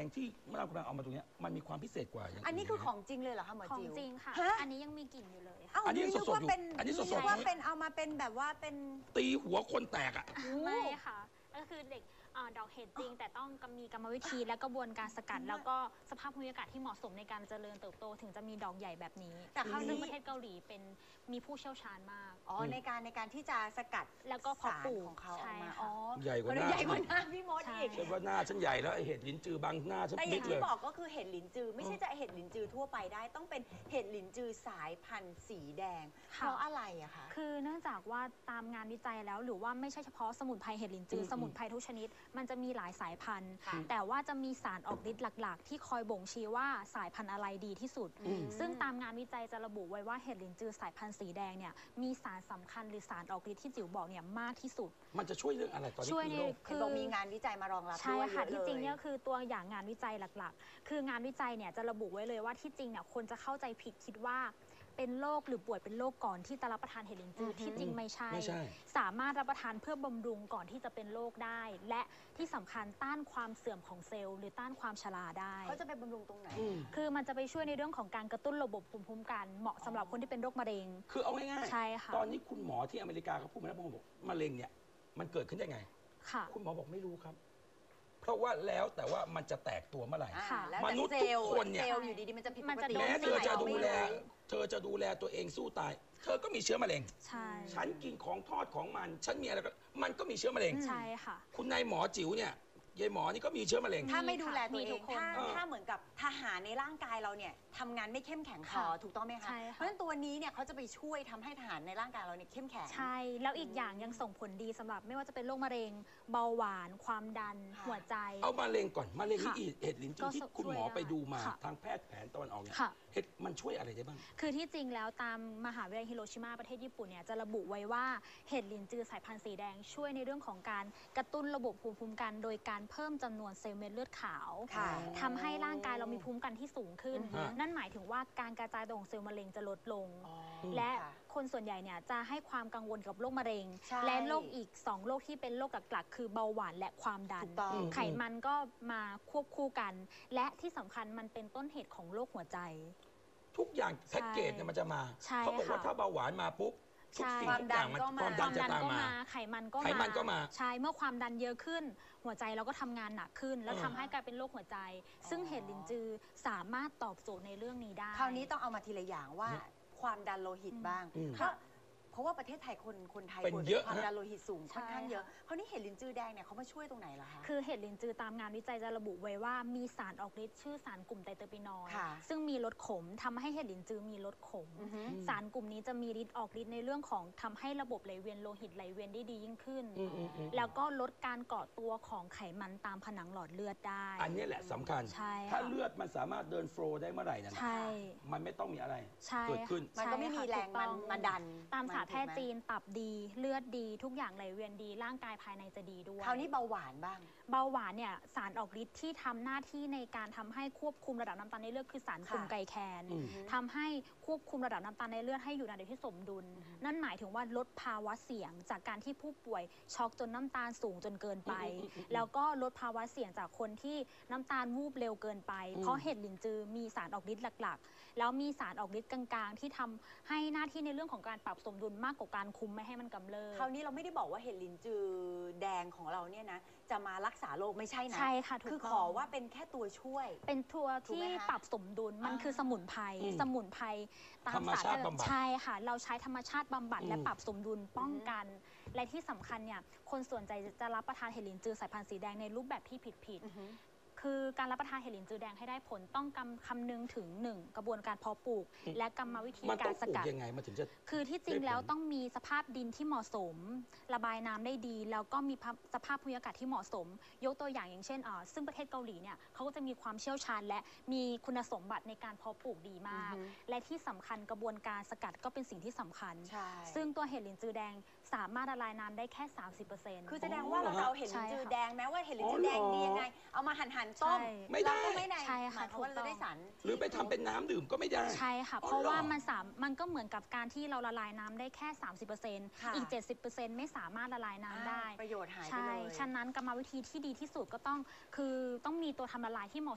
ที่เมื่อเรากำลังเอามาตรงนี้มันมีความพิเศษกว่าอย่างอันนี้คือของจริงเลยเหรอคะหมอของจิ๋วจริงค่ะอันนี้ยังมีกลิ่นอยู่เลยค่ะอันนี้สดๆอยู่อันนี้สดๆว่าเป็นเอามาเป็นแบบว่าเป็นตีหัวคนแตกอ่ะไม่ค่ะก็คือเด็กดอกเห็ดจริงแต่ต้องมีกรรมวิธีและกระบวนการสกัดแล้วก็สภาพภูมิอากาศที่เหมาะสมในการเจริญเติบโตถึงจะมีดอกใหญ่แบบนี้แต่คราวนี้ซึ่งประเทศเกาหลีเป็นมีผู้เชี่ยวชาญมากในการที่จะสกัดแล้วก็เพาะปลูกของเขาออกมาใหญ่กว่าหน้าพี่มดอีกฉันว่าหน้าฉันใหญ่แล้วไอเห็ดลิ้นจือบางหน้าฉันแต่อย่างที่บอกก็คือเห็ดลิ้นจือไม่ใช่จะเห็ดลิ้นจือทั่วไปได้ต้องเป็นเห็ดลิ้นจือสายพันธุ์สีแดงเพราะอะไรอะคะคือเนื่องจากว่าตามงานวิจัยแล้วหรือว่าไม่ใช่เฉพาะสมุนไพรเห็ดลิ้นจือสมุนไพรทุกชนิดมันจะมีหลายสายพันธุ์แต่ว่าจะมีสารออกฤทธิ์หลักๆที่คอยบ่งชี้ว่าสายพันธุ์อะไรดีที่สุดซึ่งตามงานวิจัยจะระบุไว้ว่าเห็ดลิ้นจือสายพันธุ์สีแดงเนี่ยมีสารสำคัญหรือสารออกฤทธิ์ที่จิ๋วบอกเนี่ยมากที่สุดมันจะช่วยเรื่องอะไรตอนนี้คือมีงานวิจัยมารองรับด้วยใช่ค่ะที่จริงเนี่ยคือตัวอย่างงานวิจัยหลักๆคืองานวิจัยเนี่ยจะระบุไว้เลยว่าที่จริงเนี่ยคนจะเข้าใจผิดคิดว่าเป็นโรคหรือป่วยเป็นโรคก่อนที่จะรับประทานเห็ดลิ้นจือที่จริงไม่ใช่สามารถรับประทานเพื่อบำรุงก่อนที่จะเป็นโรคได้และที่สำคัญต้านความเสื่อมของเซลล์หรือต้านความชราได้เขาจะไปบำรุงตรงไหนคือมันจะไปช่วยในเรื่องของการกระตุ้นระบบภูมิคุ้มกันเหมาะสำหรับคนที่เป็นโรคมะเร็งคือเอาง่ายๆใช่ค่ะตอนนี้คุณหมอที่อเมริกาเขาพูดมาแล้วบอกมะเร็งเนี่ยมันเกิดขึ้นได้ไงคุณหมอบอกไม่รู้ครับเพราะว่าแล้วแต่ว่ามันจะแตกตัวเมื่อไหร่มนุษย์ทุกคนเนี่ยอยู่ดีๆมันจะผิดปกติแม้เธอจะดูแลตัวเองสู้ตายเธอก็มีเชื้อมะเร็งฉันกินของทอดของฉันมีอะไรก็มันก็มีเชื้อมะเร็งใช่ค่ะคุณนายหมอจิ๋วเนี่ยยายหมอนี่ก็มีเชื้อมะเร็งถ้าไม่ดูแลตัวเองถ้าเหมือนกับทหารในร่างกายเราเนี่ยทำงานไม่เข้มแข็งพอถูกต้องไหมคะเพราะฉะนั้นตัวนี้เนี่ยเขาจะไปช่วยทำให้ทหารในร่างกายเราเนี่ยเข้มแข็งใช่แล้วอีกอย่างยังส่งผลดีสำหรับไม่ว่าจะเป็นโรคมะเร็งเบาหวานความดันหัวใจเอามะเร็งก่อนมะเร็งนี่เห็ดลิ้นจือที่คุณหมอไปดูมาทางแพทย์แผนตะวันออกเนี่ยเห็ดมันช่วยอะไรได้บ้างคือที่จริงแล้วตามมหาวิทยาลัยฮิโรชิมาประเทศญี่ปุ่นเนี่ยจะระบุไว้ว่าเห็ดลิ้นจือสายพันธุ์สีแดงช่วยในเรื่องของการกระตุ้นระบบภูมิคุ้มกันโดยการเพิ่มจำนวนเซลล์เม็ดเลือดขาวทำให้ร่างกายเรามีภูมิคุ้มกันที่สูงขึ้นนั่นหมายถึงว่าการกระจายตัวของเซลล์มะเร็งจะลดลงและคนส่วนใหญ่เนี่ยจะให้ความกังวลกับโรคมะเร็งและโรคอีก2โรคที่เป็นโรคหลักๆคือเบาหวานและความดันไขมันก็มาควบคู่กันและที่สำคัญมันเป็นต้นเหตุของโรคหัวใจทุกอย่างแพ็กเกจเนี่ยมันจะมาเขาบอกว่าถ้าเบาหวานมาปุ๊บทุกสิ่งทุกอย่างความดันจะตามมาไขมันก็มาใช่เมื่อความดันเยอะขึ้นหัวใจเราก็ทำงานหนักขึ้นแล้วทำให้กลายเป็นโรคหัวใจซึ่งเห็ดลิ้นจือสามารถตอบโจทย์ในเรื่องนี้ได้คราวนี้ต้องเอามาทีละอย่างว่าความดันโลหิตบ้างเพราะว่าประเทศไทยคนไทยเป็นเยอะความดันโลหิตสูงค่อนข้างเยอะคราวนี้เห็ดลิ้นจือแดงเนี่ยเขามาช่วยตรงไหนล่ะคะคือเห็ดลิ้นจือตามงานวิจัยจะระบุไว้ว่ามีสารออกฤทธิ์ชื่อสารกลุ่มไตรเตอร์ปีนอยด์ซึ่งมีรสขมทำให้เห็ดลิ้นจือมีรสขมสารกลุ่มนี้จะมีฤทธิ์ออกฤทธิ์ในเรื่องของทำให้ระบบไหลเวียนโลหิตไหลเวียนได้ดียิ่งขึ้นแล้วก็ลดการเกาะตัวของไขมันตามผนังหลอดเลือดได้อันนี้แหละสำคัญถ้าเลือดมันสามารถเดินโฟลว์ได้เมื่อไหร่นั่นมันไม่ต้องมีอะไรเกิดขึ้นมันก็ไม่มีแรงมันดันตามศาสตร์แพทย์จีนตับดีเลือดดีทุกอย่างไหลเวียนดีร่างกายภายในจะดีด้วยคราวนี้เบาหวานบ้างเบาหวานเนี่ยสารออกฤทธิ์ที่ทำหน้าที่ในการทำให้ควบคุมระดับน้ำตาลในเลือดคือสารกลุ่มไกลแคนทำให้ควบคุมระดับน้ำตาลในเลือดให้อยู่ในระดับที่สมดุลนั่นหมายถึงว่าลดภาวะเสี่ยงจากการที่ผู้ป่วยช็อกจนน้ำตาลสูงจนเกินไปแล้วก็ลดภาวะเสี่ยงจากคนที่น้ำตาลวูบเร็วเกินไปเพราะเห็ดลิ้นจือมีสารออกฤทธิ์หลักๆแล้วมีสารออกฤทธิ์กลางๆที่ทำให้หน้าที่ในเรื่องของการปรับสมดุลมากกว่าการคุมไม่ให้มันกำเริบคราวนี้เราไม่ได้บอกว่าเห็ดลิ้นจือแดงของเราเนี่ยนะจะมารักษาโรคไม่ใช่นะใช่ค่ะคือขอว่าเป็นแค่ตัวช่วยเป็นตัวที่ปรับสมดุลมันคือสมุนไพรตามศาสตร์ใช่ค่ะเราใช้ธรรมชาติบำบัดและปรับสมดุลป้องกันและที่สำคัญเนี่ยคนส่วนใหญ่จะรับประทานเห็ดลิ้นจือสายพันธุ์สีแดงในรูปแบบที่ผิดคือการรับประทานเห็ดลิ้นจือแดงให้ได้ผลต้องคำนึงถึง1กระบวนการเพาะปลูกและกรรมวิธีการสกัดยังไงมันถึงจะคือที่จริงแล้วต้องมีสภาพดินที่เหมาะสมระบายน้ำได้ดีแล้วก็มีสภาพภูมิอากาศที่เหมาะสมยกตัวอย่างเช่นซึ่งประเทศเกาหลีเนี่ยเขาก็จะมีความเชี่ยวชาญและมีคุณสมบัติในการเพาะปลูกดีมากและที่สำคัญกระบวนการสกัดก็เป็นสิ่งที่สำคัญซึ่งตัวเห็ดลิ้นจือแดงสามารถละลายน้ำได้แค่ 30% คือแสดงว่าเราเอาเห็ดลิ้นจือแดงแม้ว่าเห็ดลิ้นจือแดงดียังไงเอามาหั่นต้มไม่ได้ใช่ค่ะเพราะว่าเราได้สารหรือไปทำเป็นน้ำดื่มก็ไม่ได้ใช่ค่ะเพราะว่ามันก็เหมือนกับการที่เราละลายน้ำได้แค่ 30%อีก 70% ไม่สามารถละลายน้ำได้ประโยชน์หายไปเลยฉะนั้นกรรมวิธีที่ดีที่สุดก็ต้องมีตัวทำละลายที่เหมาะ